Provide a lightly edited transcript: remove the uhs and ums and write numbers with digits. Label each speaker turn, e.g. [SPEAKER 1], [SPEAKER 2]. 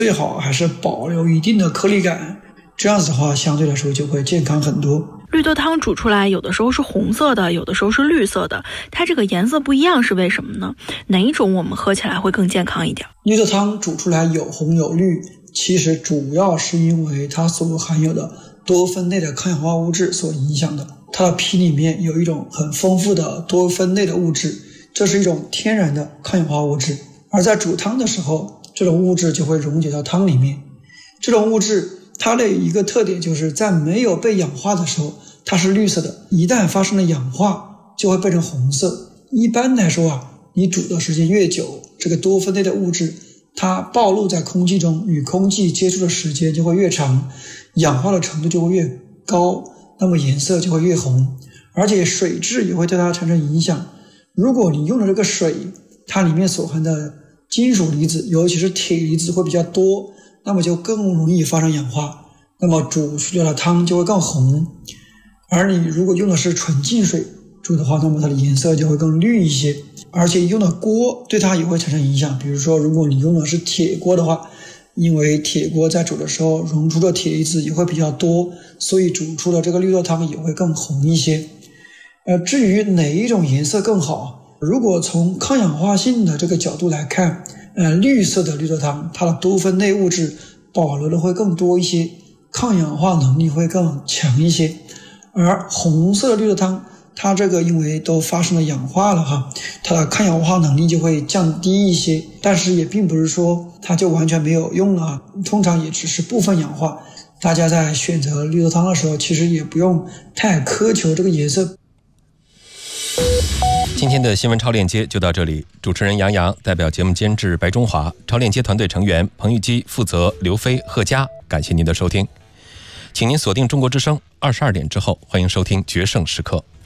[SPEAKER 1] 最好还是保留一定的颗粒感，这样子的话相对来说就会健康很多。
[SPEAKER 2] 绿豆汤煮出来有的时候是红色的，有的时候是绿色的，它这个颜色不一样是为什么呢？哪一种我们喝起来会更健康一点？
[SPEAKER 1] 绿豆汤煮出来有红有绿，其实主要是因为它所含有的多酚类的抗氧化物质所影响的。它的皮里面有一种很丰富的多酚类的物质，这是一种天然的抗氧化物质，而在煮汤的时候，这种物质就会溶解到汤里面。这种物质它的一个特点就是在没有被氧化的时候它是绿色的，一旦发生了氧化就会变成红色。一般来说你煮的时间越久，这个多酚类的物质它暴露在空气中，与空气接触的时间就会越长，氧化的程度就会越高，那么颜色就会越红，而且水质也会对它产生影响。如果你用的这个水它里面所含的金属离子，尤其是铁离子会比较多，那么就更容易发生氧化，那么煮出来的汤就会更红。而你如果用的是纯净水煮的话，那么它的颜色就会更绿一些，而且用的锅对它也会产生影响。比如说如果你用的是铁锅的话，因为铁锅在煮的时候溶出的铁离子也会比较多，所以煮出的这个绿豆汤也会更红一些。至于哪一种颜色更好，如果从抗氧化性的这个角度来看，绿色的绿豆汤它的多酚类物质保留的会更多一些，抗氧化能力会更强一些。而红色的绿豆汤它这个因为都发生了氧化了它的抗氧化能力就会降低一些，但是也并不是说它就完全没有用了，通常也只是部分氧化。大家在选择绿豆汤的时候其实也不用太苛求这个颜色。
[SPEAKER 3] 今天的新闻超链接就到这里，主持人杨洋代表节目监制白中华，超链接团队成员彭玉基负责刘飞、贺佳，感谢您的收听。请您锁定中国之声，22点之后欢迎收听决胜时刻。